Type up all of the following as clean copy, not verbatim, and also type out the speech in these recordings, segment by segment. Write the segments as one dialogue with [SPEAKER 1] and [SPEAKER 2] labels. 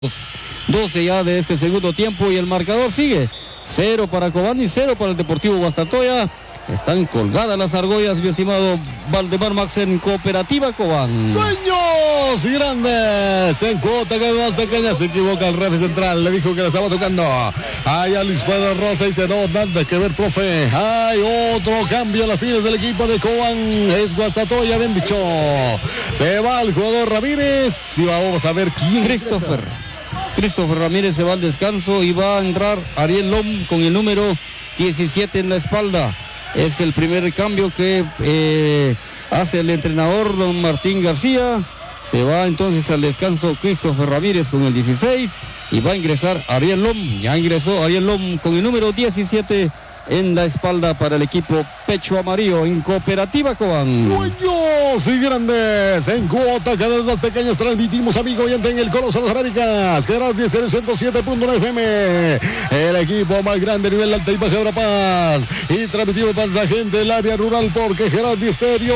[SPEAKER 1] 12 ya de este segundo tiempo y el marcador sigue 0 para Cobán y 0 para el Deportivo Guastatoya. Están colgadas las argollas, mi estimado Valdemar Max, en Cooperativa Cobán.
[SPEAKER 2] Sueños grandes en cuota que más pequeña. Se equivoca el refe central, le dijo que le estaba tocando allá Luis Pedro Rosa. Dice no, nada que ver, profe. Hay otro cambio a las filas del equipo de Cobán. Es Guastatoya, bien dicho. Se va el jugador Ramírez y vamos a ver quién.
[SPEAKER 1] Christopher Ramírez se va al descanso y va a entrar Ariel Lom con el número 17 en la espalda. Es el primer cambio que hace el entrenador don Martín García. Se va entonces al descanso Christopher Ramírez con el 16 y va a ingresar Ariel Lom. Ya ingresó Ariel Lom con el número 17 en la espalda para el equipo Pecho Amarillo en Cooperativa Cobán.
[SPEAKER 2] Sueños y grandes en cuota, cada vez más pequeñas. Transmitimos, amigo oyente, en el Coloso de las Américas, Gerard 107.9 FM, el equipo más grande a nivel Alta y Baja de Paz, y transmitimos para la gente del área rural porque Gerard Estéreo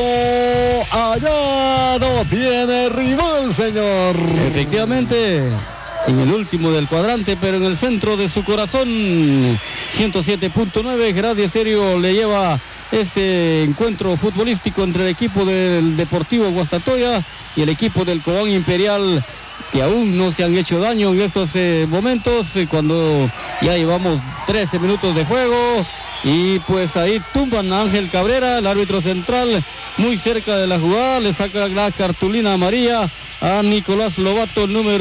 [SPEAKER 2] allá no tiene rival, señor.
[SPEAKER 1] Efectivamente, en el último del cuadrante, pero en el centro de su corazón, 107.9, Gerard Estéreo le lleva este encuentro futbolístico entre el equipo del Deportivo Guastatoya y el equipo del Cobán Imperial, que aún no se han hecho daño en estos momentos, cuando ya llevamos 13 minutos de juego. Y pues ahí tumban a Ángel Cabrera, el árbitro central, muy cerca de la jugada, le saca la cartulina amarilla a Nicolás Lobato, el número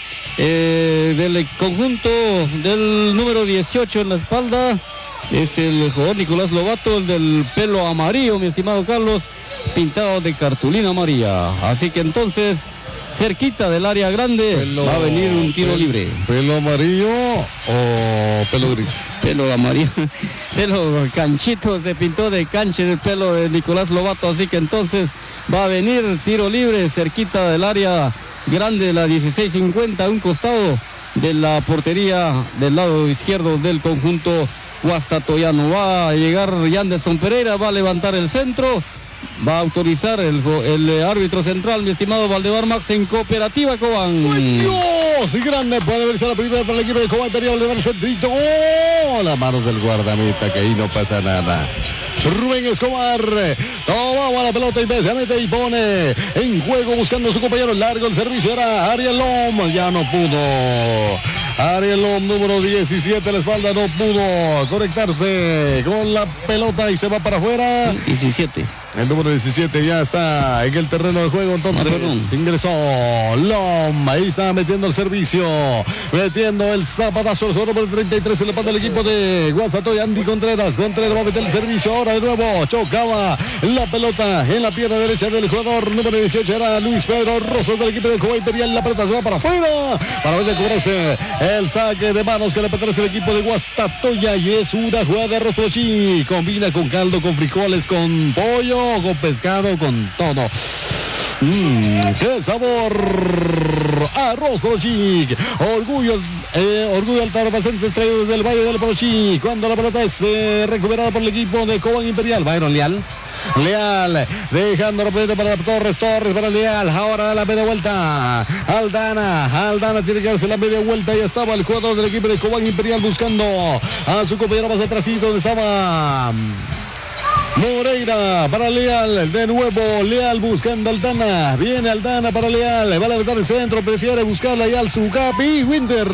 [SPEAKER 1] del conjunto del número 18 en la espalda. Es el jugador Nicolás Lobato, el del pelo amarillo, mi estimado Carlos, pintado de cartulina amarilla. Así que entonces, cerquita del área grande, va a venir un tiro libre.
[SPEAKER 2] ¿Pelo amarillo o pelo gris?
[SPEAKER 1] Pelo amarillo, pelo canchito, se pintó de cancha el pelo de Nicolás Lobato. Así que entonces va a venir tiro libre cerquita del área grande, la 16:50, a un costado de la portería del lado izquierdo del conjunto guastatoyano. Va a llegar Yanderson Pereira, va a levantar el centro, va a autorizar el árbitro central, mi estimado Valdemar Max, en Cooperativa Cobán.
[SPEAKER 2] ¡Sueños! Y grande, puede verse la primera para el equipo de Cobán Imperial, de dar el centrito. ¡Oh! Las manos del guardameta, que ahí no pasa nada. Rubén Escobar toma la pelota inmediatamente y pone en juego buscando a su compañero. Largo el servicio, era Ariel Lom, ya no pudo. Ariel Lom, número 17 a la espalda, no pudo conectarse con la pelota y se va para afuera.
[SPEAKER 1] 17.
[SPEAKER 2] El número 17 ya está en el terreno de juego, entonces ingresó Lom, ahí está metiendo el servicio, metiendo el zapatazo, el número 33 en la pata del equipo de Guastatoya, Andy Contreras va a meter el servicio ahora de nuevo, chocaba la pelota en la pierna derecha del jugador número 18, era Luis Pedro Rosas del equipo de Cobán Imperial, la pelota se va para afuera, para ver de cobrarse el saque de manos que le pertenece al equipo de Guastatoya, y es una jugada de arroz pochí, combina con caldo, con frijoles, con pollo, con pescado, con todo. ¡Qué sabor! Arroz Porochic. Orgullo altarbacense extraído desde el Valle del Porochic. Cuando la pelota es recuperada por el equipo de Cobán Imperial. Byron Leal, dejando la pelota para Torres para Leal. Ahora da la media vuelta. Aldana tiene que darse la media vuelta. Y estaba el jugador del equipo de Cobán Imperial buscando a su compañero más atrásito, donde estaba Moreira para Leal, de nuevo Leal buscando a Aldana, viene Aldana para Leal, va a levantar el centro, prefiere buscarla ahí al Zucapi, Winter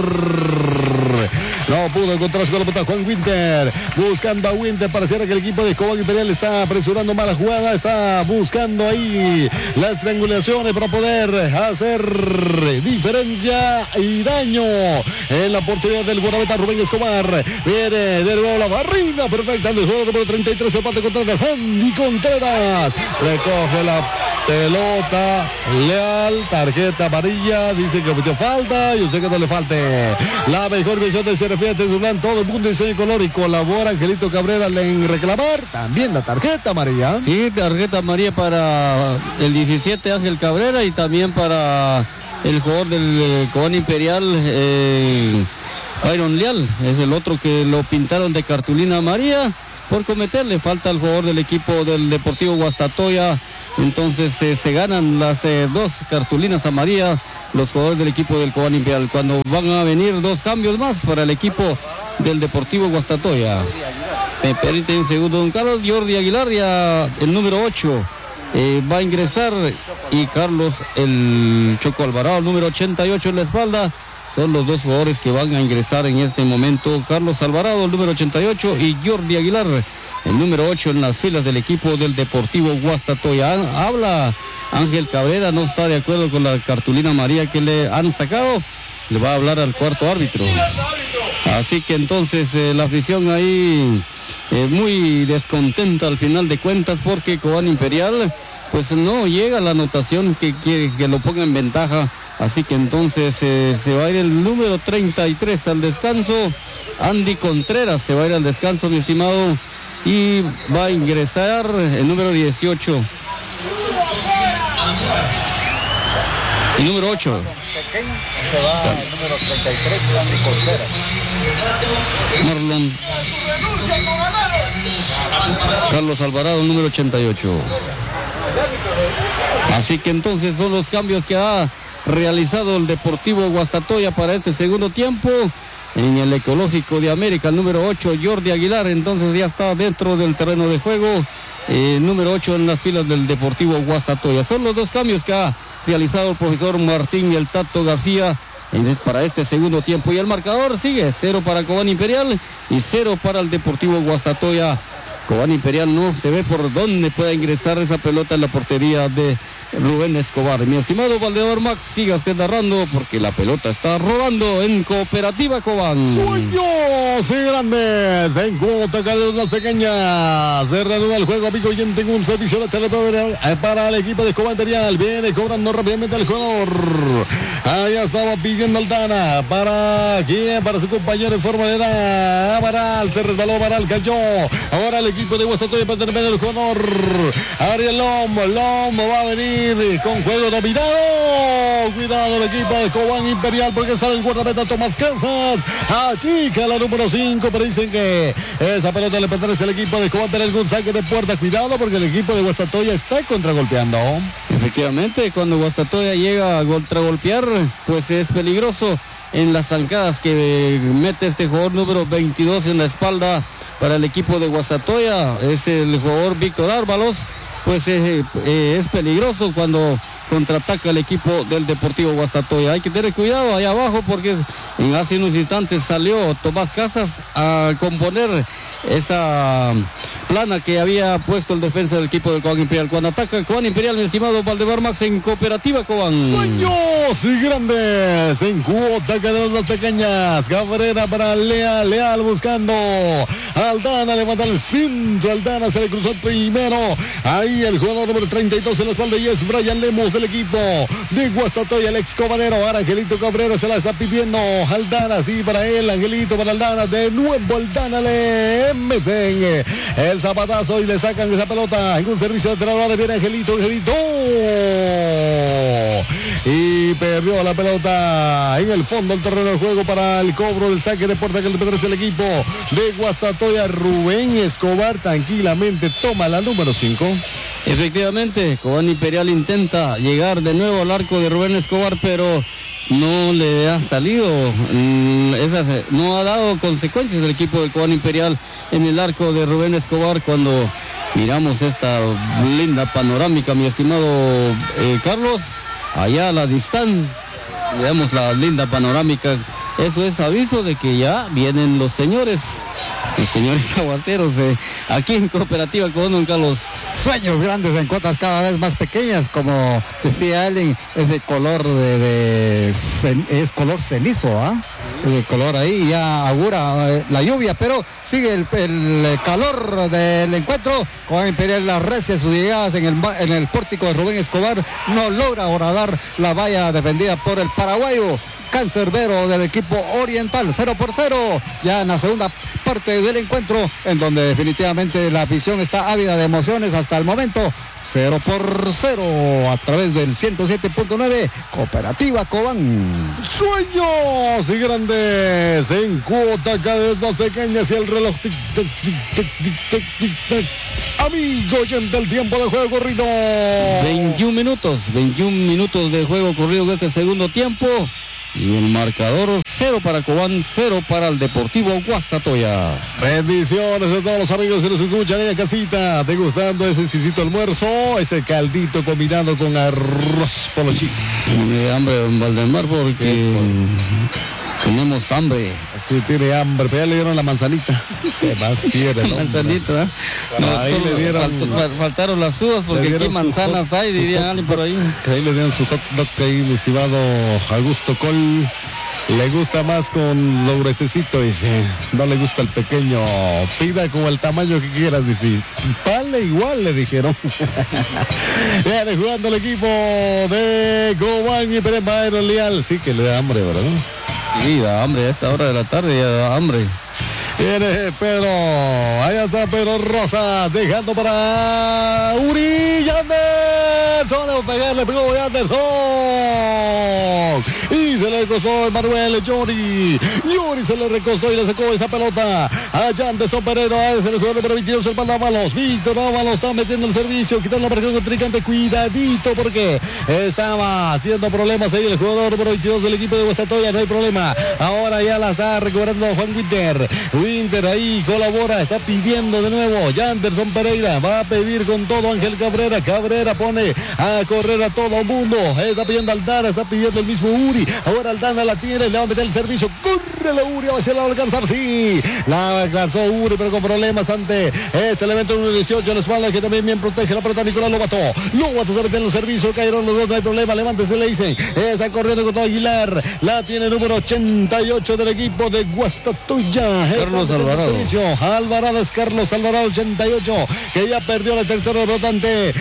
[SPEAKER 2] no pudo encontrarse con la pelota. Juan Winter buscando a Winter, pareciera que el equipo de Cobán Imperial está apresurando mala jugada, está buscando ahí las triangulaciones para poder hacer diferencia y daño en la portería del guardameta Rubén Escobar. Viene de nuevo la barrida perfecta del juego número 33, el parte Contreras, Andy Contreras recoge la pelota. Leal, tarjeta amarilla, dice que cometió falta, yo sé que no le falte. La mejor visión de CRF Tezulán, todo el mundo diseño color, y colabora Angelito Cabrera en reclamar también la tarjeta amarilla.
[SPEAKER 1] Sí, tarjeta amarilla para el 17 Ángel Cabrera y también para el jugador del Cobán Imperial, Byron Leal es el otro que lo pintaron de cartulina amarilla por cometerle falta al jugador del equipo del Deportivo Guastatoya. Entonces se ganan las 2 cartulinas amarillas los jugadores del equipo del Cobán Imperial, cuando van a venir 2 cambios más para el equipo del Deportivo Guastatoya. Me permite un segundo, don Carlos. Jordi Aguilar, ya el número 8, va a ingresar, y Carlos el Choco Alvarado, el número 88 en la espalda. Son los 2 jugadores que van a ingresar en este momento. Carlos Alvarado, el número 88, y Jordi Aguilar, el número 8 en las filas del equipo del Deportivo Guastatoya. Habla Ángel Cabrera, no está de acuerdo con la cartulina amarilla que le han sacado. Le va a hablar al cuarto árbitro. Así que entonces la afición ahí muy descontenta al final de cuentas, porque Cobán Imperial pues no llega a la anotación que lo ponga en ventaja. Así que entonces se va a ir el número 33 al descanso. Andy Contreras se va a ir al descanso, mi estimado, y va a ingresar el número 18. El número 8.
[SPEAKER 3] Se va el número 33, Andy Contreras.
[SPEAKER 1] Marlon Carlos Alvarado, el número 88. Así que entonces son los cambios que ha realizado el Deportivo Guastatoya para este segundo tiempo. En el Ecológico de América, el número 8, Jordi Aguilar, entonces ya está dentro del terreno de juego. Número 8 en las filas del Deportivo Guastatoya. Son los 2 cambios que ha realizado el profesor Martín y el Tato García para este segundo tiempo. Y el marcador sigue 0 para Cobán Imperial y 0 para el Deportivo Guastatoya. Cobán Imperial no se ve por dónde pueda ingresar esa pelota en la portería de Rubén Escobar. Mi estimado Valdemar Max, siga usted narrando, porque la pelota está rodando en Cooperativa Cobán.
[SPEAKER 2] Sueños y grandes en cuota de las pequeñas. Se reanuda el juego, amigo, y tengo un servicio lateral para el equipo de Cobán Imperial. Viene cobrando rápidamente el jugador. Allá estaba pidiendo Aldana. ¿Para quién? Para su compañero en forma de edad. Amaral, se resbaló, Amaral cayó. Ahora el equipo de Guastatoya para terminar el jugador. Ariel Lomo va a venir con juego dominado. Cuidado el equipo de Cobán Imperial, porque sale el guardameta Tomás Casas. Achica la número 5, pero dicen que esa pelota le pertenece al equipo de Cobán Imperial. Un saque de puerta. Cuidado, porque el equipo de Guastatoya está contragolpeando.
[SPEAKER 1] Efectivamente, cuando Guastatoya llega a contragolpear, pues es peligroso en las zancadas que mete este jugador número 22 en la espalda para el equipo de Guastatoya. Es el jugador Víctor Árbalos. Pues es peligroso cuando contraataca el equipo del Deportivo Guastatoya. Hay que tener cuidado allá abajo, porque hace unos instantes salió Tomás Casas a componer esa plana que había puesto el defensa del equipo del Cobán Imperial. Cuando ataca el Cobán Imperial, mi estimado Valdemar Max, en Cooperativa Cobán.
[SPEAKER 2] Sueños y grandes en cuota de las pequeñas. Cabrera para Leal buscando Aldana, levanta el centro. Aldana se le cruzó el primero. Ahí el jugador número 32 en la espalda, y es Brian Lemos del equipo de Guastatoya, el ex cobanero. Ahora Angelito Cabrera se la está pidiendo Aldana, sí, para él, Angelito para Aldana. De nuevo Aldana, le meten el zapatazo y le sacan esa pelota en un servicio lateral. Ahora viene Angelito y perdió la pelota en el fondo del terreno de juego para el cobro del saque de puerta que le pertenece al equipo de Guastatoya. Rubén Escobar tranquilamente toma la número 5.
[SPEAKER 1] Efectivamente, Cobán Imperial intenta llegar de nuevo al arco de Rubén Escobar, pero no le ha salido, no ha dado consecuencias del equipo de Cobán Imperial en el arco de Rubén Escobar. Cuando miramos esta linda panorámica, mi estimado Carlos, allá a la distancia, veamos la linda panorámica. Eso es aviso de que ya vienen los señores aguaceros aquí en Cooperativa Cobán, don Carlos.
[SPEAKER 3] Sueños grandes en cuotas cada vez más pequeñas, como decía Allen, ese color es color cenizo, el color ahí ya augura la lluvia, pero sigue el calor del encuentro. Cobán Imperial arrecia sus llegadas en el pórtico de Rubén Escobar, no logra horadar la valla defendida por el paraguayo. cancerbero del equipo oriental, 0-0, ya en la segunda parte del encuentro, en donde definitivamente la afición está ávida de emociones hasta el momento. 0-0 a través del 107.9 Cooperativa Cobán.
[SPEAKER 2] Sueños y grandes en cuota cada vez más pequeñas y el reloj tic, tic, tic, tic, tic, tic, tic, tic. Amigo oyente, el tiempo de juego corrido.
[SPEAKER 1] 21 minutos de juego corrido de este segundo tiempo. Y el marcador 0 para Cobán, 0 para el Deportivo Guastatoya.
[SPEAKER 2] Bendiciones a todos los amigos que nos escuchan en la casita, degustando ese exquisito almuerzo, ese caldito combinado con arroz polochí.
[SPEAKER 1] Me da hambre, don Valdemar, porque tenemos hambre.
[SPEAKER 2] Sí, tiene hambre, pero ya le dieron la manzanita. ¿Qué más quiere?
[SPEAKER 1] La manzanita, ¿eh? No,
[SPEAKER 2] ahí le dieron,
[SPEAKER 1] faltaron las uvas, porque aquí manzanas hay, diría alguien por ahí.
[SPEAKER 2] Ahí le dieron su hot dog ahí, mi estimado Augusto Col. Le gusta más con lo gruesecito, dice. No le gusta el pequeño. Pida como el tamaño que quieras, dice. Vale igual, le dijeron. Viene jugando el equipo de Cobán y Perembaero Leal. Sí que le da hambre, ¿verdad?
[SPEAKER 1] Sí, da hambre, a esta hora de la tarde ya da hambre.
[SPEAKER 2] Viene Pedro, allá está Pedro Rosa, dejando para Uri Anderson, le pegó Anderson, y se le recostó Manuel Yori se le recostó y le sacó esa pelota a Anderson Pereira, es el jugador número 22, el manda Ábalos, Víctor Ábalos está metiendo el servicio, quitando la presión contrincante, cuidadito porque estaba haciendo problemas ahí el jugador número 22 del equipo de Guastatoya, no hay problema, ahora ya la está recuperando Juan Winter ahí colabora, está pidiendo de nuevo Anderson Pereira, va a pedir con todo Ángel Cabrera pone a correr a todo el mundo, está pidiendo Aldana, está pidiendo el mismo Uri, ahora Aldana la tiene, le va a meter el servicio, corre la Uri, a ver si la va a alcanzar, sí, la alcanzó Uri, pero con problemas ante este elemento número 18 en la espalda, que también bien protege la pelota Nicolás Lobato se mete en el servicio, cayeron los dos, no hay problema, levántese, le dicen, está corriendo con todo Aguilar, la tiene número 88 del equipo de Guastatoya,
[SPEAKER 1] Carlos Alvarado.
[SPEAKER 2] Alvarado es Carlos Alvarado 88, que ya perdió el territorio rotante.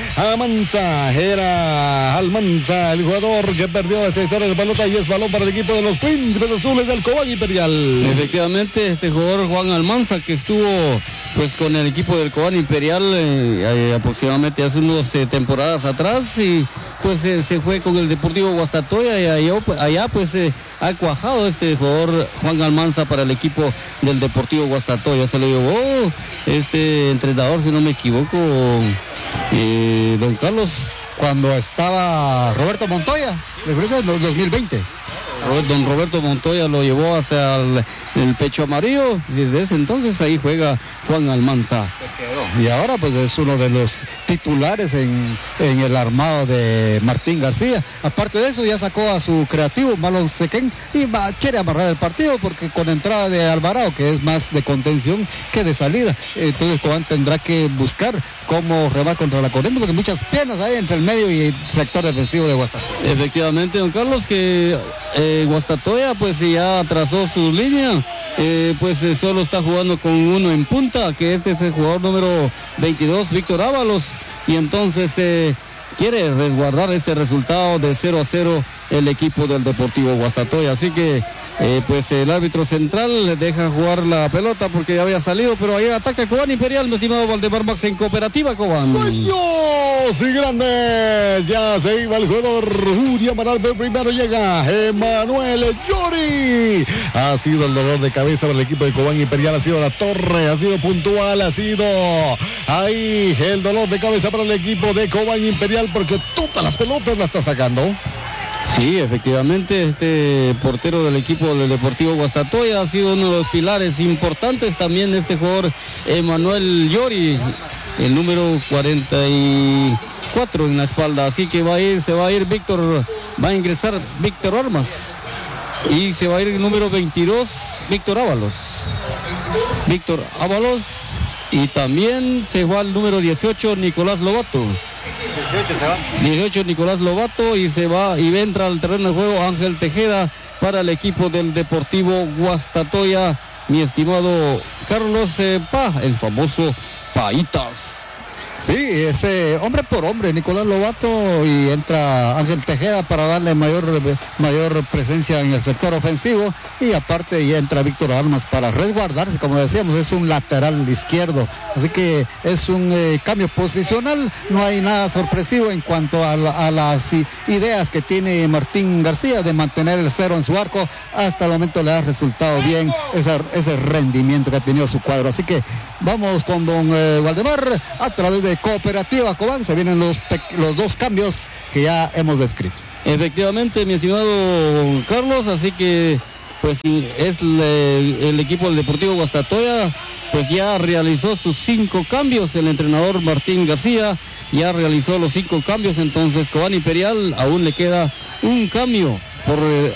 [SPEAKER 2] Era Almanza, el jugador que perdió el territorio de pelota y es balón para el equipo de los Príncipes Azules del Cobán Imperial.
[SPEAKER 1] Efectivamente, este jugador Juan Almanza, que estuvo pues con el equipo del Cobán Imperial aproximadamente hace unas temporadas atrás, y pues se fue con el Deportivo Guastatoya y allá pues ha cuajado este jugador Juan Almanza para el equipo del Deportivo Guastatoya. Se lo llevó este entrenador, si no me equivoco, don Carlos,
[SPEAKER 3] cuando estaba Roberto Montoya, en 2020.
[SPEAKER 1] Don Roberto Montoya lo llevó hacia el pecho amarillo, y desde ese entonces ahí juega Juan Almanza.
[SPEAKER 3] Y ahora pues es uno de los titulares en el armado de Martín García. Aparte de eso, ya sacó a su creativo Marlon Sequén y quiere amarrar el partido, porque con entrada de Alvarado, que es más de contención que de salida, entonces Cobán tendrá que buscar cómo remar contra la corriente, porque muchas piernas hay entre el medio y el sector defensivo de Guastatoya.
[SPEAKER 1] Efectivamente, don Carlos, que Guastatoya pues ya trazó su línea, pues solo está jugando con uno en punta, que este es el jugador número 22, Víctor Ábalos, y entonces quiere resguardar este resultado de 0-0 el equipo del Deportivo Guastatoya. Así que pues el árbitro central le deja jugar la pelota porque ya había salido, pero ahí ataca Cobán Imperial, mi estimado Valdemar Max, en Cooperativa Cobán.
[SPEAKER 2] Sueños y grandes, ya se iba el jugador Uri Amaral, pero primero llega Emanuel Yori. Ha sido el dolor de cabeza para el equipo de Cobán Imperial, ha sido la torre, ha sido puntual, ha sido ahí el dolor de cabeza para el equipo de Cobán Imperial, porque todas las pelotas las está sacando.
[SPEAKER 1] Sí, efectivamente, este portero del equipo del Deportivo Guastatoya ha sido uno de los pilares importantes. También este jugador Emanuel Yori, el número 44 en la espalda. Así que se va a ir Víctor, va a ingresar Víctor Armas. Y se va a ir el número 22, Víctor Ábalos. Y también se va el número 18, Nicolás Lobato.
[SPEAKER 3] 18 se va.
[SPEAKER 1] 18 Nicolás Lobato, y se va y entra al terreno de juego Ángel Tejeda para el equipo del Deportivo Guastatoya, mi estimado Carlos el famoso Paitas.
[SPEAKER 3] Sí, ese hombre por hombre, Nicolás Lobato, y entra Ángel Tejeda para darle mayor presencia en el sector ofensivo, y aparte ya entra Víctor Armas para resguardarse, como decíamos, es un lateral izquierdo, así que es un cambio posicional, no hay nada sorpresivo en cuanto a las ideas que tiene Martín García de mantener el cero en su arco. Hasta el momento le ha resultado bien ese rendimiento que ha tenido su cuadro, así que vamos con don Waldemar a través de Cooperativa Cobán. Se vienen los dos cambios que ya hemos descrito.
[SPEAKER 1] Efectivamente, mi estimado Carlos, así que pues es el equipo del Deportivo Guastatoya, pues ya realizó sus 5 cambios. El entrenador Martín García ya realizó los 5 cambios, entonces Cobán Imperial aún le queda un cambio por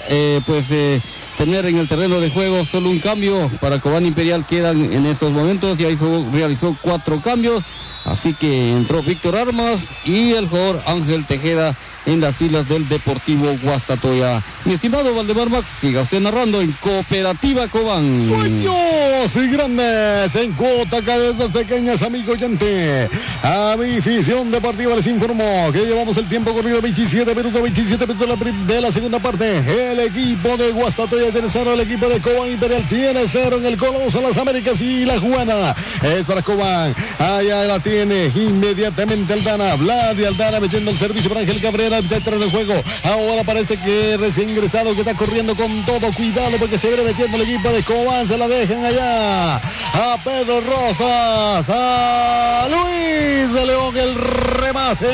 [SPEAKER 1] tener en el terreno de juego solo un cambio. Para Cobán Imperial quedan en estos momentos, ya realizó 4 cambios, así que entró Víctor Armas y el jugador Ángel Tejeda en las filas del Deportivo Guastatoya. Mi estimado Valdemar Max, siga usted narrando en Cooperativa Cobán.
[SPEAKER 2] Sueños y grandes en cuota cada vez más pequeñas, amigo oyente. A mi afición deportiva les informó que llevamos el tiempo corrido 27 minutos de la segunda parte. El equipo de Guastatoya tiene 0, el equipo de Cobán Imperial tiene 0 en el Coloso, las Américas y la Juana. Es para Cobán, allá la tiene inmediatamente Aldana, Vlad y Aldana metiendo el servicio para Ángel Cabrera dentro del juego. Ahora parece que recién ingresado que está corriendo con todo, cuidado porque se viene metiendo el equipo de Cobán, se la dejan allá a Pedro Rosas, a Luis de León, el remate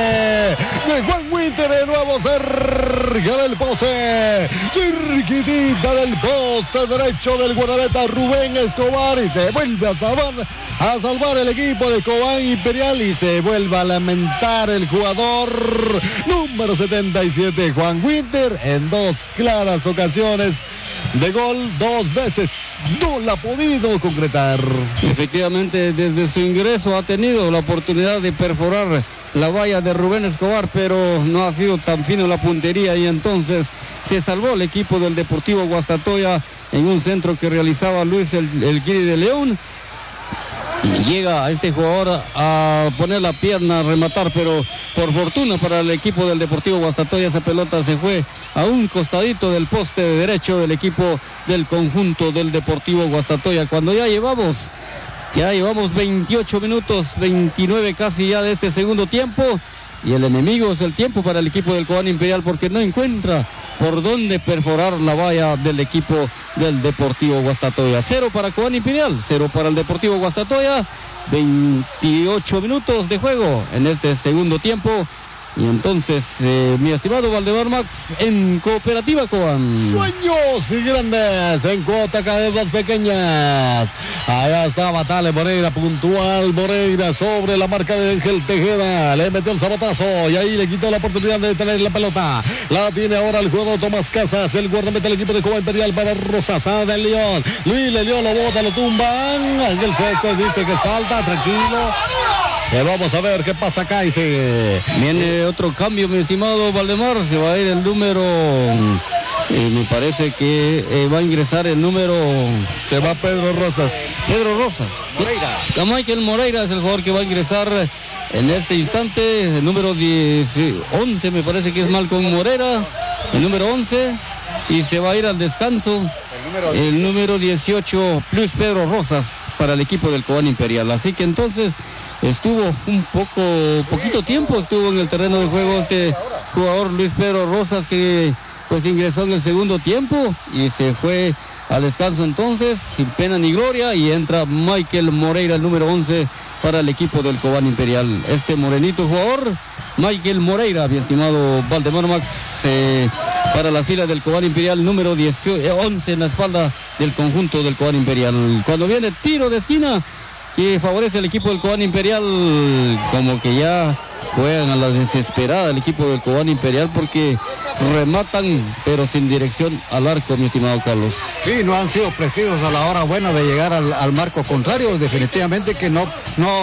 [SPEAKER 2] de Juan Winter de nuevo cerca del poste, cerquitita del poste derecho del guardameta Rubén Escobar, y se vuelve a salvar el equipo de Cobán Imperial, y se vuelve a lamentar el jugador número 77 Juan Winter en 2 claras ocasiones de gol, 2 veces no la ha podido concretar.
[SPEAKER 1] Efectivamente, desde su ingreso ha tenido la oportunidad de perforar la valla de Rubén Escobar, pero no ha sido tan fino la puntería, y entonces se salvó el equipo del Deportivo Guastatoya en un centro que realizaba Luis el Guiri de León. Llega a este jugador a poner la pierna, a rematar, pero por fortuna para el equipo del Deportivo Guastatoya esa pelota se fue a un costadito del poste derecho del equipo del conjunto del Deportivo Guastatoya. Cuando ya llevamos 28 minutos, 29 casi ya de este segundo tiempo, y el enemigo es el tiempo para el equipo del Cobán Imperial, porque no encuentra por dónde perforar la valla del equipo del Deportivo Guastatoya. 0 para Cobán Imperial, 0 para el Deportivo Guastatoya. 28 minutos de juego en este segundo tiempo. Y entonces, mi estimado Valdemar Max, en Cooperativa Cobán.
[SPEAKER 2] Sueños y grandes en cuota cada vez más pequeñas. Allá está Batale Moreira, puntual Moreira sobre la marca de Ángel Tejeda. Le metió el sabotazo y ahí le quitó la oportunidad de tener la pelota. La tiene ahora el jugador Tomás Casas, el guardameta del equipo de Cobán Imperial para Rosas del León. Luis le dio, lo bota, lo tumban. Ángel Seco dice que salta, tranquilo. Vamos a ver qué pasa acá. Y
[SPEAKER 1] viene otro cambio, mi estimado Valdemar. Se va a ir el número, me parece que va a ingresar el número.
[SPEAKER 2] Se va Pedro Rosas.
[SPEAKER 1] Moreira. Michael Moreira es el jugador que va a ingresar en este instante. El número 11 me parece que es Malcolm Moreira. El número 11. Y se va a ir al descanso el número 18 Luis Pedro Rosas para el equipo del Cobán Imperial. Así que entonces estuvo poquito tiempo estuvo en el terreno de juego este jugador Luis Pedro Rosas, que pues ingresó en el segundo tiempo y se fue al descanso entonces sin pena ni gloria, y entra Michael Moreira, el número 11 para el equipo del Cobán Imperial. Este morenito jugador, Michael Moreira, mi estimado Valdemar Max, para la fila del Cobán Imperial, número 11 en la espalda del conjunto del Cobán Imperial. Cuando viene tiro de esquina que favorece al equipo del Cobán Imperial, como que ya juegan a la desesperada el equipo del Cobán Imperial, porque rematan pero sin dirección al arco, mi estimado Carlos.
[SPEAKER 3] Sí, no han sido precisos a la hora buena de llegar al marco contrario. Definitivamente que no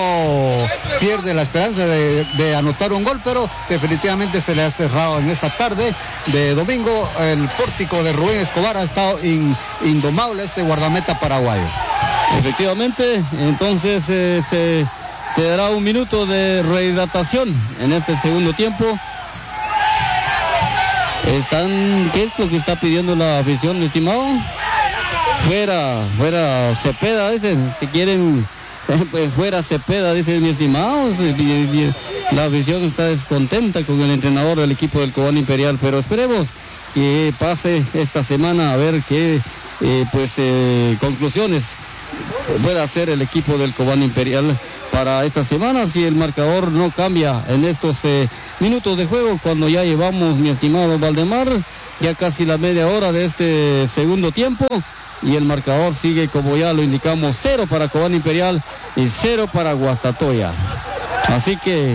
[SPEAKER 3] pierde la esperanza de anotar un gol, pero definitivamente se le ha cerrado en esta tarde de domingo. El pórtico de Rubén Escobar ha estado indomable, este guardameta paraguayo.
[SPEAKER 1] Efectivamente, entonces se se dará un minuto de rehidratación en este segundo tiempo. ¿Qué es lo que está pidiendo la afición, mi estimado? Fuera Cepeda, dicen, si quieren, pues fuera Cepeda, dice mi estimado. La afición está descontenta con el entrenador del equipo del Cobán Imperial, pero esperemos que pase esta semana a ver qué conclusiones puede hacer el equipo del Cobán Imperial para esta semana, si el marcador no cambia en estos minutos de juego, cuando ya llevamos, mi estimado Valdemar, ya casi la media hora de este segundo tiempo, y el marcador sigue, como ya lo indicamos, 0 para Cobán Imperial y 0 para Guastatoya. Así que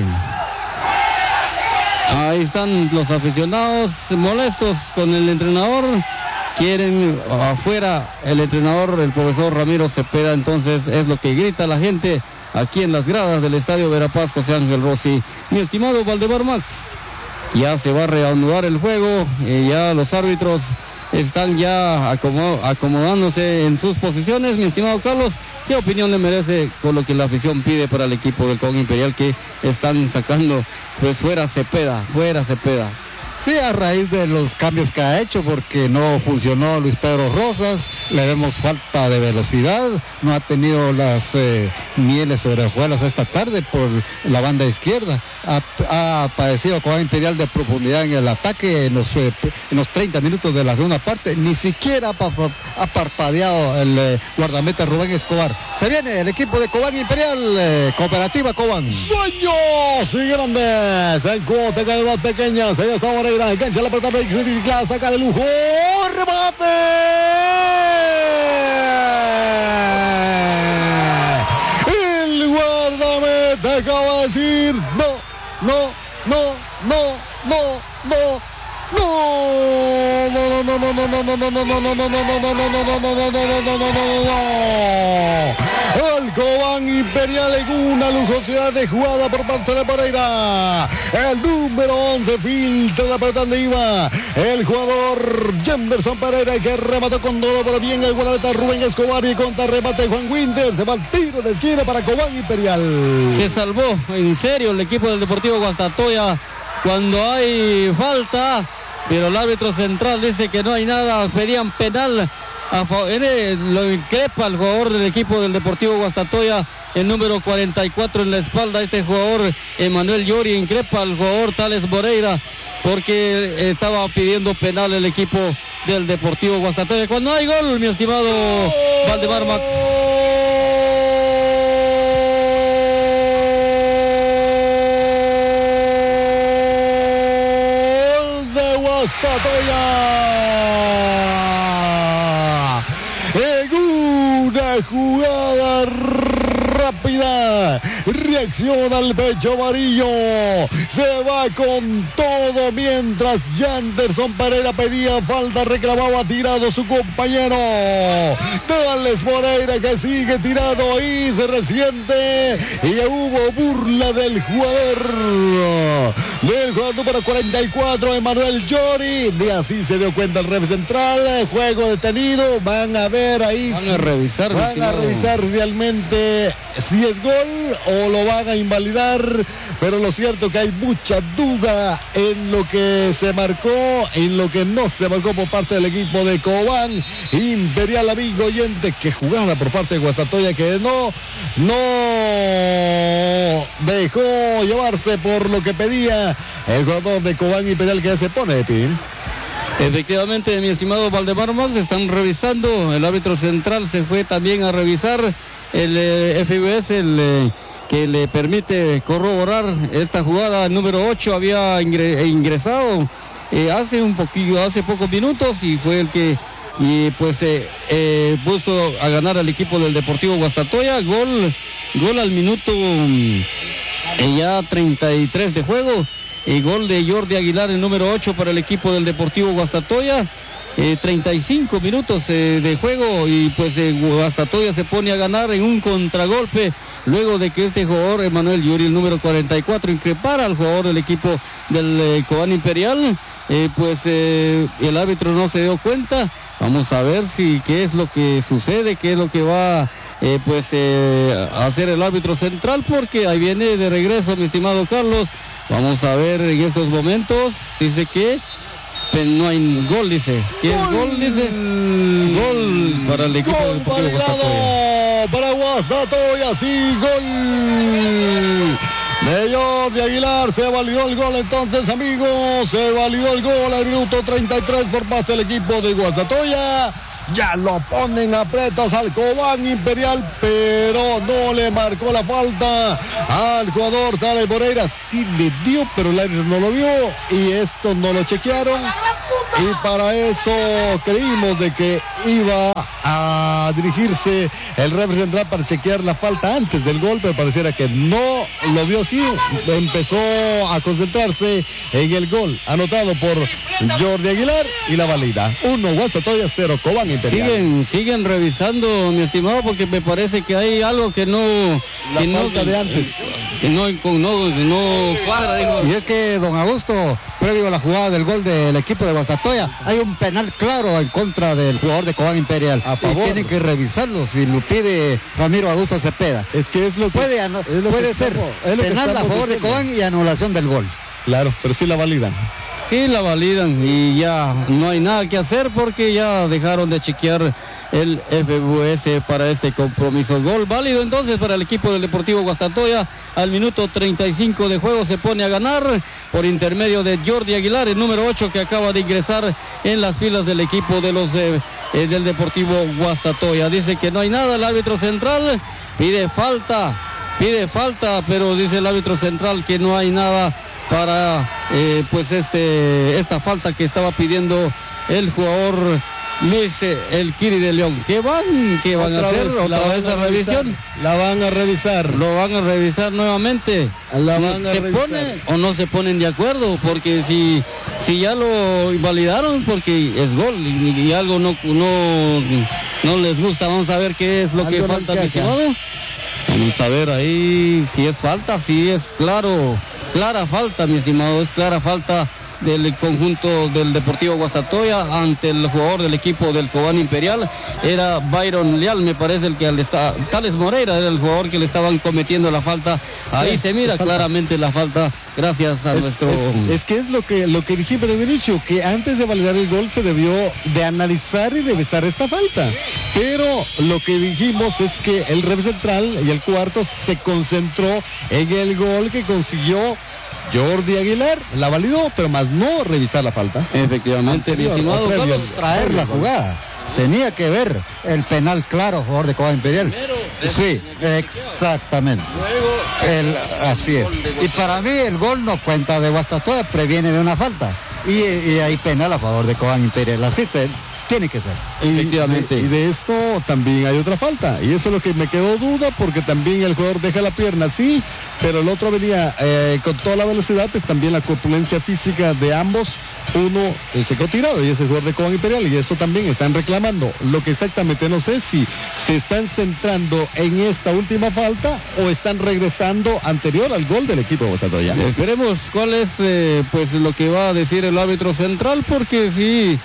[SPEAKER 1] ahí están los aficionados molestos con el entrenador. Quieren afuera el entrenador, el profesor Ramiro Cepeda. Entonces es lo que grita la gente aquí en las gradas del Estadio Verapaz José Ángel Rossi. Mi estimado Valdemar Max, ya se va a reanudar el juego, ya los árbitros están ya acomodándose en sus posiciones. Mi estimado Carlos, ¿qué opinión le merece con lo que la afición pide para el equipo del Cobán Imperial, que están sacando pues fuera Cepeda?
[SPEAKER 3] Sí, a raíz de los cambios que ha hecho, porque no funcionó Luis Pedro Rosas, le vemos falta de velocidad, no ha tenido las mieles sobre hojuelas esta tarde por la banda izquierda, ha padecido Cobán Imperial de profundidad en el ataque en los 30 minutos de la segunda parte, ni siquiera ha parpadeado el guardameta Rubén Escobar. Se viene el equipo de Cobán Imperial, Cooperativa Cobán.
[SPEAKER 2] Sueños y grandes, en cuota cada vez pequeñas, ella está Moreira, engancha la pelota, la saca de lujo, remate. El guardameta acaba de decir el Cobán Imperial en una lujosidad de jugada por parte de Moreira. El número 11 filtra la pelota donde iba el jugador Jenderson Pereira, que remató con todo, pero bien el guardameta Rubén Escobar, y contra remate Juan Winter. Se va el tiro de esquina para Cobán Imperial.
[SPEAKER 1] Se salvó en serio el equipo del Deportivo Guastatoya cuando hay falta, pero el árbitro central dice que no hay nada, pedían penal. Lo increpa el jugador del equipo del Deportivo Guastatoya, el número 44 en la espalda. Este jugador, Emanuel Llori, increpa al jugador Tales Moreira porque estaba pidiendo penal el equipo del Deportivo Guastatoya. Cuando hay gol, mi estimado Valdemar Max.
[SPEAKER 2] Gol de Guastatoya. Jugada rápida, reacciona al pecho amarillo, se va con todo mientras Jenderson Pereira pedía falta, reclamaba tirado su compañero Tales Moreira, que sigue tirado y se resiente, y hubo burla del jugador número 44, Emanuel Llori. De así se dio cuenta el ref central, juego detenido. Van a ver ahí,
[SPEAKER 1] van a revisar
[SPEAKER 2] realmente si es gol o lo van a invalidar, pero lo cierto que hay mucha duda en lo que se marcó, en lo que no se marcó por parte del equipo de Cobán Imperial. Amigo oyente, que jugada por parte de Guastatoya, que no dejó llevarse por lo que pedía el jugador de Cobán Imperial, que se pone, Pin.
[SPEAKER 1] Efectivamente, mi estimado Valdemar Max, están revisando, el árbitro central se fue también a revisar el FBS, que le permite corroborar esta jugada. El número 8 había ingresado hace pocos minutos, y fue el que puso a ganar al equipo del Deportivo Guastatoya. Gol al minuto ya 33 de juego. Y gol de Jordi Aguilar, el número 8 para el equipo del Deportivo Guastatoya. 35 minutos de juego y pues Guastatoya se pone a ganar en un contragolpe luego de que este jugador, Emanuel Yuri, el número 44, increpara al jugador del equipo del Cobán Imperial. El árbitro no se dio cuenta. Vamos a ver qué es lo que sucede, qué es lo que va a hacer el árbitro central, porque ahí viene de regreso, mi estimado Carlos. Vamos a ver en estos momentos. Dice que no hay gol, dice. ¿Qué es gol? Dice gol para el equipo del Deportivo Guastatoya.
[SPEAKER 2] Para Guastatoya, sí, gol de Jordi Aguilar. Se validó el gol entonces, amigos. Se validó el gol al minuto 33 por parte del equipo de Guastatoya. Ya lo ponen apretas al Cobán Imperial, pero no le marcó la falta al jugador Tales Moreira. Sí le dio, pero el árbitro no lo vio y esto no lo chequearon. Y para eso creímos de que iba a dirigirse el referee central para chequear la falta antes del gol, pero pareciera que no lo vio así. Empezó a concentrarse en el gol anotado por Jordi Aguilar y la valida. 1 Guastatoya, 0 Cobán Imperial.
[SPEAKER 1] Siguen revisando, mi estimado, porque me parece que hay algo que no...
[SPEAKER 2] La falta de antes.
[SPEAKER 1] Que no cuadra, digo.
[SPEAKER 3] Y es que, don Augusto, previo a la jugada del gol del equipo de Guastatoya, hay un penal claro en contra del jugador de Cobán Imperial.
[SPEAKER 2] A favor.
[SPEAKER 3] Y tienen que revisarlo si lo pide Ramiro Augusto Cepeda.
[SPEAKER 2] Es que es lo que...
[SPEAKER 3] Puede ser penal a favor de Cobán y anulación del gol.
[SPEAKER 2] Claro, pero sí la validan.
[SPEAKER 1] Sí, la validan y ya no hay nada que hacer porque ya dejaron de chequear el FBS para este compromiso. Gol válido entonces para el equipo del Deportivo Guastatoya. Al minuto 35 de juego se pone a ganar por intermedio de Jordi Aguilar, el número 8, que acaba de ingresar en las filas del equipo de los del Deportivo Guastatoya. Dice que no hay nada, el árbitro central pide falta, pero dice el árbitro central que no hay nada para esta falta que estaba pidiendo el jugador Luis el Kiri de León. ¿Qué van a hacer? ¿Otra vez la revisión?
[SPEAKER 2] La van a revisar.
[SPEAKER 1] Lo van a revisar nuevamente. ¿Se ponen o no se ponen de acuerdo? Porque si ya lo invalidaron, porque es gol y algo no les gusta. Vamos a ver qué es lo que falta, mi estimado. Vamos a ver ahí si es falta, si es clara falta, mi estimado, es clara falta del conjunto del Deportivo Guastatoya ante el jugador del equipo del Cobán Imperial. Era Byron Leal, me parece, el que Tales Moreira era el jugador que le estaban cometiendo la falta. Ahí se mira claramente la falta, gracias a nuestro...
[SPEAKER 2] Es que es lo que dijimos de inicio, que antes de validar el gol se debió de analizar y revisar esta falta. Pero lo que dijimos es que el referee central y el cuarto se concentró en el gol que consiguió Jordi Aguilar, la validó, pero más no revisar la falta.
[SPEAKER 1] Efectivamente, mi estimado Carlos,
[SPEAKER 3] traer la jugada. Tenía que ver el penal claro a favor de Cobán Imperial. Sí, exactamente. Así es. Y para mí el gol no cuenta de Guastatoya, previene de una falta. Y hay penal a favor de Cobán Imperial. Así tiene que ser.
[SPEAKER 1] Efectivamente.
[SPEAKER 2] Y de esto también hay otra falta. Y eso es lo que me quedó duda, porque también el jugador deja la pierna, sí, pero el otro venía con toda la velocidad, pues también la corpulencia física de ambos. Uno se quedó tirado y es el jugador de Cobán Imperial, y esto también están reclamando. Lo que exactamente no sé si se están centrando en esta última falta o están regresando anterior al gol del equipo de Guastatoya.
[SPEAKER 1] Esperemos cuál es lo que va a decir el árbitro central, porque sí,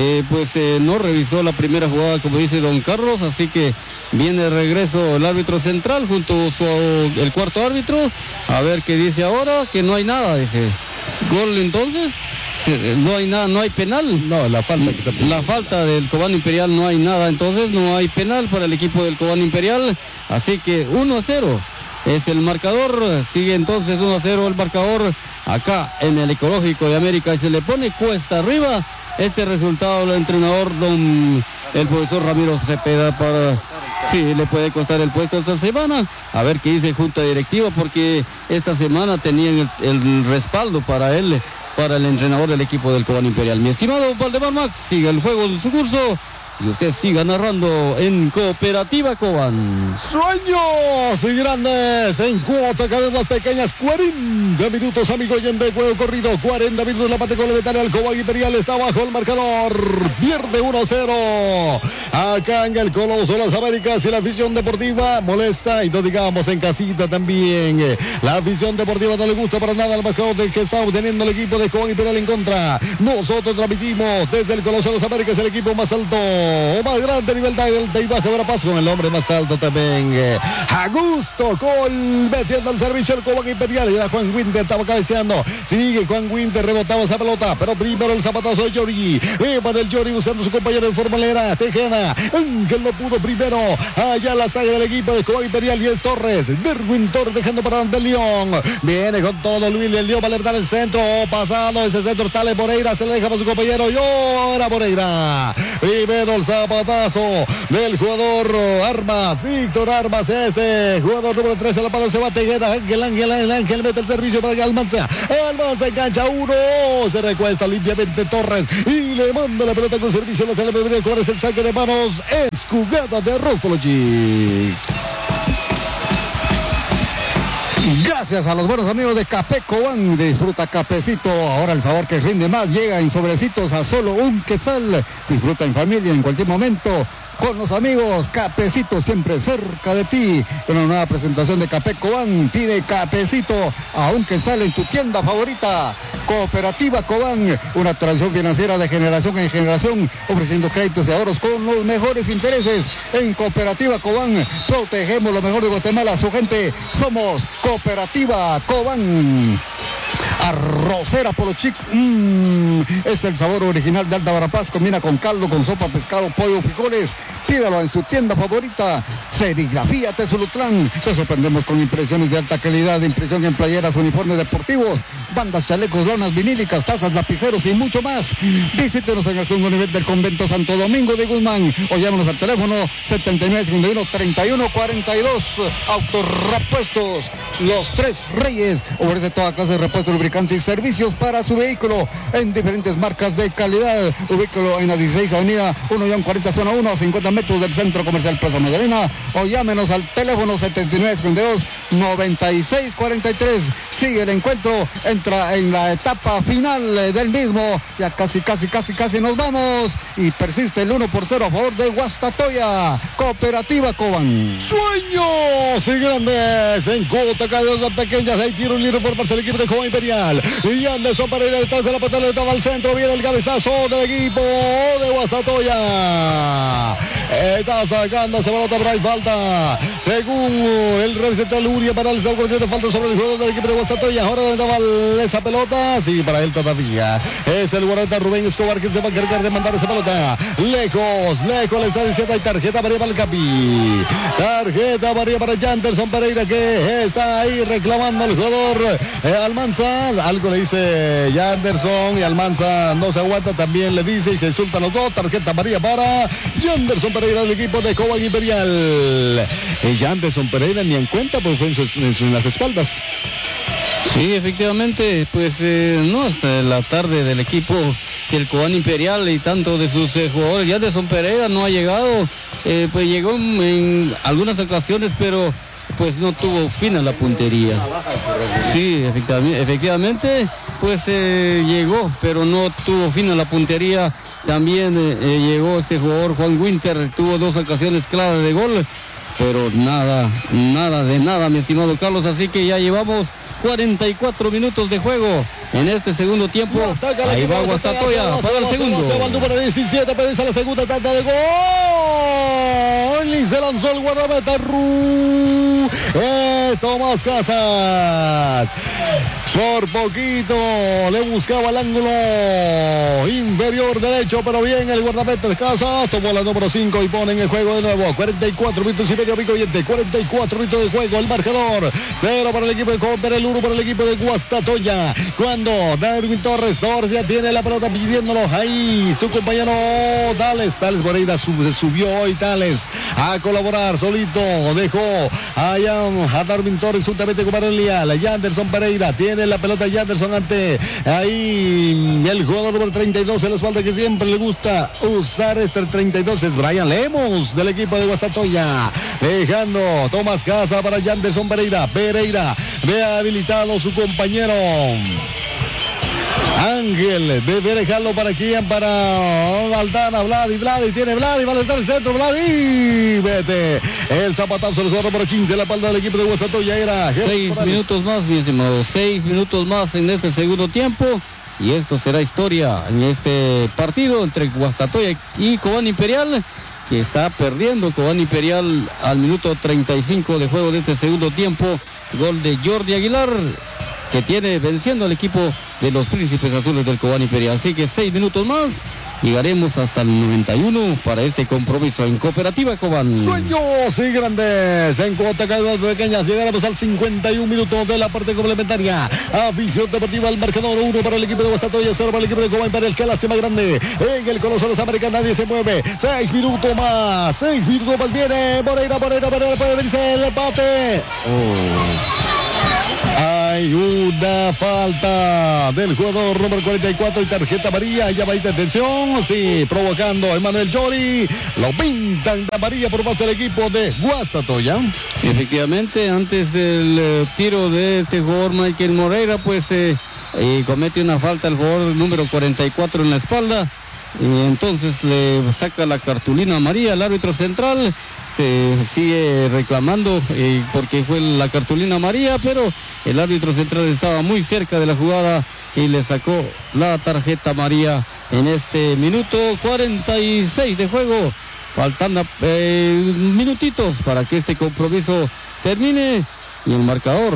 [SPEAKER 1] no revisó la primera jugada, como dice don Carlos, así que viene de regreso el árbitro central junto a el cuarto árbitro, a ver qué dice ahora, que no hay nada, dice. Gol entonces, no hay nada, no hay penal.
[SPEAKER 2] No, la falta que está pidiendo.
[SPEAKER 1] La falta del Cobán Imperial, no hay nada, entonces no hay penal para el equipo del Cobán Imperial, así que 1-0 es el marcador. Sigue entonces 1-0 el marcador acá en el Ecológico de América, y se le pone cuesta arriba ese resultado al entrenador el profesor Ramiro Cepeda. Sí, le puede costar el puesto esta semana. A ver qué dice junta directiva, porque esta semana tenían el respaldo para él, para el entrenador del equipo del Cobán Imperial. Mi estimado Valdemar Max, sigue el juego en su curso. y usted siga narrando en Cooperativa Cobán.
[SPEAKER 2] Sueños y grandes en cuota, cadenas pequeñas, 40 minutos, amigo oyente, juego corrido, 40 minutos, la parte complementaria al Cobán Imperial está bajo el marcador, pierde 1-0, acá en el Coloso Las Américas, y la afición deportiva molesta, y no digamos en casita también, la afición deportiva no le gusta para nada el marcador de que está obteniendo el equipo de Cobán Imperial en contra. Nosotros transmitimos desde el Coloso Las Américas, el equipo más alto, o más grande a nivel de Baja Verapaz, con el hombre más alto también, Augusto Col, metiendo el servicio al Cobán Imperial, y ya Juan Winter estaba cabeceando, sigue Juan Winter, rebotaba esa pelota, pero primero el zapatazo de Yori, Eva del Yori buscando a su compañero en formalera, Tejeda, Ángel no pudo primero, allá la saga del equipo de Cobán Imperial, y es Torres, Derwin Torres dejando para Ante León, viene con todo Luis, el León va a levantar el centro, pasado ese centro, Tale Moreira, se le deja para su compañero, y ahora Moreira, primero el zapatazo del jugador Armas, Víctor Armas, este jugador número 13, la pata se va Tejeda, Ángel mete el servicio para Almanza engancha uno, se recuesta limpiamente Torres y le manda la pelota con servicio lateral, ¿cuál es el saque de manos? Es jugada de Rospologic.
[SPEAKER 3] Gracias a los buenos amigos de Café Cobán. Disfruta cafecito, ahora el sabor que rinde más llega en sobrecitos a solo un quetzal. Disfruta en familia en cualquier momento con los amigos. Cafecito siempre cerca de ti. En una nueva presentación de Café Cobán, pide cafecito a un quetzal en tu tienda favorita. Cooperativa Cobán, una tradición financiera de generación en generación, ofreciendo créditos y ahorros con los mejores intereses. En Cooperativa Cobán protegemos lo mejor de Guatemala, su gente. Somos Cooperativa Cobán. Arrocera Polochic, es el sabor original de Alta Verapaz, combina con caldo, con sopa, pescado, pollo, frijoles. Pídalo en su tienda favorita. Serigrafía Tesulutlán, te sorprendemos con impresiones de alta calidad, impresión en playeras, uniformes deportivos, bandas, chalecos, lonas vinílicas, tazas, lapiceros y mucho más. Visítenos en el segundo nivel del convento Santo Domingo de Guzmán o llámanos al teléfono 7951-3142. Autorepuestos Los Tres Reyes ofrece toda clase de repuestos, lubricantes y servicios para su vehículo en diferentes marcas de calidad. Ubícalo en la 16 Avenida 1-40 Zona 1, a 50 metros del Centro Comercial Plaza Magdalena, o llámenos al teléfono 7952-9643. Sigue el encuentro, entra en la etapa final del mismo, ya casi nos vamos, y persiste el 1-0 a favor de Guastatoya. Cooperativa Cobán.
[SPEAKER 2] Sueños y grandes en cuota, cadenas pequeñas, hay tiro libre por parte del equipo de Cobán Imperial, y Anderson Pereira detrás de la patada, le toma al centro, viene el cabezazo del equipo de Guastatoya, está sacando esa pelota, pero hay falta, según el representante Luria para el falta sobre el jugador del equipo de Guastatoya. Ahora le toma esa pelota, sí, para él todavía, es el guardameta Rubén Escobar que se va a encargar de mandar esa pelota, lejos, le está diciendo, hay tarjeta para el Capi, tarjeta para Anderson Pereira, que está ahí reclamando al jugador Almanza, algo le dice ya Anderson, y Almanza no se aguanta, también le dice, y se insultan los dos. Tarjeta amarilla para Anderson Pereira, el equipo de Cobán Imperial. Anderson Pereira ni en cuenta, pues fue en las espaldas.
[SPEAKER 1] Sí, efectivamente, pues no es la tarde del equipo del Cobán Imperial y tanto de sus jugadores. Ya Anderson Pereira no ha llegado, pues llegó en algunas ocasiones, pero pues no tuvo fin a la puntería. Sí, efectivamente, pues llegó, pero no tuvo fin a la puntería. También llegó este jugador Juan Winter, tuvo dos ocasiones claras de gol, pero nada, mi estimado Carlos, así que ya llevamos 44 minutos de juego en este segundo tiempo. Ahí va Guastatoya para el segundo.
[SPEAKER 2] Se va el número 17, pero es la segunda tanda de gol. Y se lanzó el guardameta Tomás Casas. Por poquito le buscaba el ángulo inferior derecho, pero bien el guardameta de Casas. Tomó la número 5 y pone en el juego de nuevo. 44 minutos y medio, amigo oyente. 44 minutos de juego. El marcador 0 para el equipo de Cobán, el 1 para el equipo de Guastatoya. Cuando Darwin Torres ya tiene la pelota pidiéndolo ahí. Su compañero Tales Moreira subió y Tales a colaborar solito. Dejó allá a Darwin Torres juntamente con Manuel Leal. Y Anderson Pereira tiene tiene la pelota Yanderson ante ahí el jugador número 32 en la espalda que siempre le gusta usar este 32 es Brian Lemos del equipo de Guastatoya, dejando Tomás Casa para Yanderson Pereira ve habilitado su compañero Ángel, debe dejarlo para quién, para Aldana, Vladi, tiene Vladi, va a estar el centro, Vladi, vete, el zapatazo del jugador por 15, la espalda del equipo de Guastatoya era
[SPEAKER 1] 6 minutos más, mi estimado, 6 minutos más en este segundo tiempo, y esto será historia en este partido entre Guastatoya y Cobán Imperial, que está perdiendo Cobán Imperial al minuto 35 de juego de este segundo tiempo, gol de Jordi Aguilar, que tiene venciendo al equipo de los Príncipes Azules del Cobán Imperial. Así que 6 minutos más, llegaremos hasta el 91 para este compromiso en Cooperativa Cobán.
[SPEAKER 2] Sueños y grandes en cuota pequeñas, llegaremos al 51 minutos de la parte complementaria. Afición Deportiva, el marcador 1 para el equipo de Guastatoya, 0 para el equipo de Cobán Imperial. Qué lástima grande en el Coloso de los Américas, nadie se mueve. 6 minutos más, viene Moreira, puede venirse el empate. Hay una falta del jugador número 44 y tarjeta amarilla. Ya va a ir de atención. Sí, provocando a Emanuel Llori. Lo pintan de amarilla por parte del equipo de Guastatoya.
[SPEAKER 1] Efectivamente, antes del tiro de este jugador Michael Moreira, pues comete una falta el jugador número 44 en la espalda. Y entonces le saca la cartulina amarilla al árbitro central, se sigue reclamando porque fue la cartulina amarilla, pero el árbitro central estaba muy cerca de la jugada y le sacó la tarjeta amarilla en este minuto 46 de juego, faltando minutitos para que este compromiso termine, y el marcador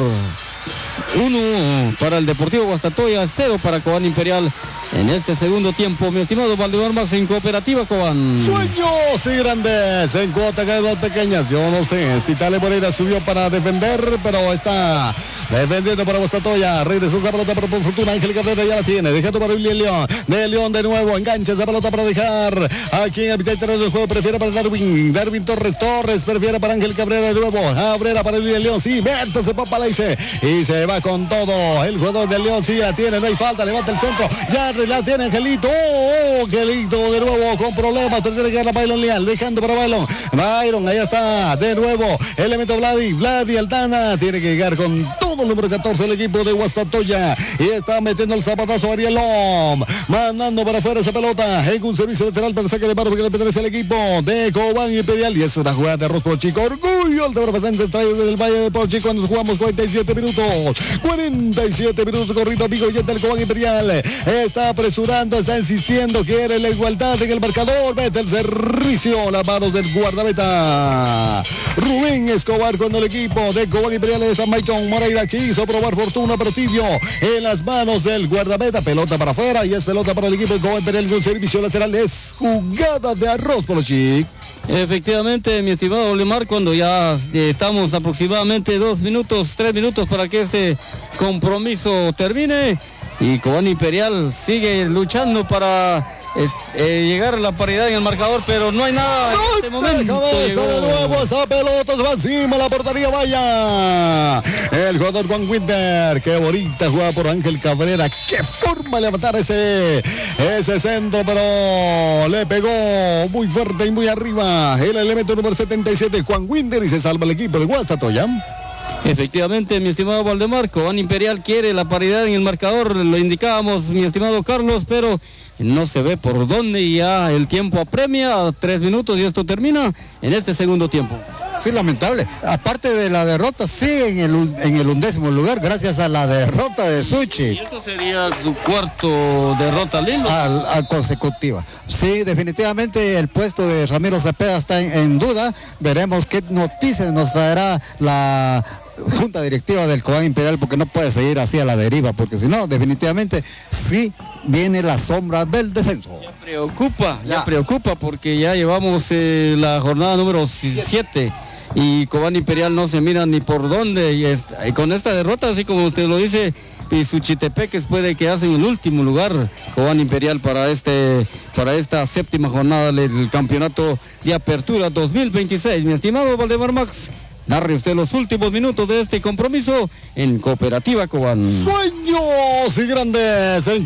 [SPEAKER 1] 1 para el Deportivo Guastatoya, 0 para Cobán Imperial en este segundo tiempo, mi estimado Valdemar Max en Cooperativa Cobán.
[SPEAKER 2] Sueños y grandes en cuota cada pequeñas. Yo no sé si Tale Moreira subió para defender, pero está defendiendo para Guastatoya. Regresó esa pelota por fortuna, Ángel Cabrera ya la tiene, dejando para William León. De León de nuevo, engancha esa pelota para dejar aquí en el mitad del juego, prefiere para Darwin Torres prefiere para Ángel Cabrera de nuevo. Cabrera para William León, sí, vete, se papa y se va con todo. El jugador del León sí la tiene, no hay falta, levanta el centro, ya la tiene Angelito. Angelito de nuevo con problemas, tercera que la Byron Leal, dejando para Byron, ahí está, de nuevo, elemento Vladi Aldana, tiene que llegar con todo el número 14 el equipo de Guastatoya, y está metiendo el zapatazo a Ariel Lom, mandando para afuera esa pelota, en un servicio lateral para el saque de mano que le pertenece al equipo de Cobán Imperial, y es una jugada de arroz por Chico, orgullo el de presente traído desde el Valle de Por Chico, cuando jugamos 47 minutos corrido, amigo y del Cobán Imperial, está apresurando, está insistiendo, quiere la igualdad en el marcador, mete el servicio, las manos del guardameta Rubén Escobar con el equipo de Cobán Imperial. Está Michael Moreira, quiso probar fortuna, pero tibio en las manos del guardameta, pelota para afuera y es pelota para el equipo de Cobán Imperial con servicio lateral, es jugada de arroz por Chic.
[SPEAKER 1] Efectivamente, mi estimado Olimar, cuando ya estamos aproximadamente 3 minutos para que este compromiso termine, y Cobán Imperial sigue luchando para llegar a la paridad en el marcador, pero no hay nada en este momento.
[SPEAKER 2] Cabeza de nuevo, esa pelota se va encima, la portería, vaya. El jugador Juan Winter, qué bonita jugada por Ángel Cabrera, qué forma de levantar ese centro, pero le pegó muy fuerte y muy arriba el elemento número 77, Juan Winter, y se salva el equipo de Guastatoya.
[SPEAKER 1] Efectivamente, mi estimado Valdemar, Cobán Imperial quiere la paridad en el marcador, lo indicábamos, mi estimado Carlos, pero no se ve por dónde, y ya el tiempo apremia, 3 minutos y esto termina en este segundo tiempo.
[SPEAKER 3] Sí, lamentable. Aparte de la derrota, sigue en el 11º lugar gracias a la derrota de Suchi.
[SPEAKER 1] Y esto sería su cuarto derrota al hilo.
[SPEAKER 3] Consecutiva. Sí, definitivamente el puesto de Ramiro Cepeda está en duda. Veremos qué noticias nos traerá la Junta Directiva del Cobán Imperial, porque no puede seguir así a la deriva, porque si no, definitivamente sí viene la sombra del descenso.
[SPEAKER 1] Ya preocupa porque ya llevamos la jornada número 7 y Cobán Imperial no se mira ni por dónde, y con esta derrota, así como usted lo dice, y Suchitepeques puede quedarse en el último lugar, Cobán Imperial, para esta séptima jornada del campeonato de apertura 2026. Mi estimado Valdemar Max, narre usted los últimos minutos de este compromiso en Cooperativa Cobán.
[SPEAKER 2] Sueños y grandes.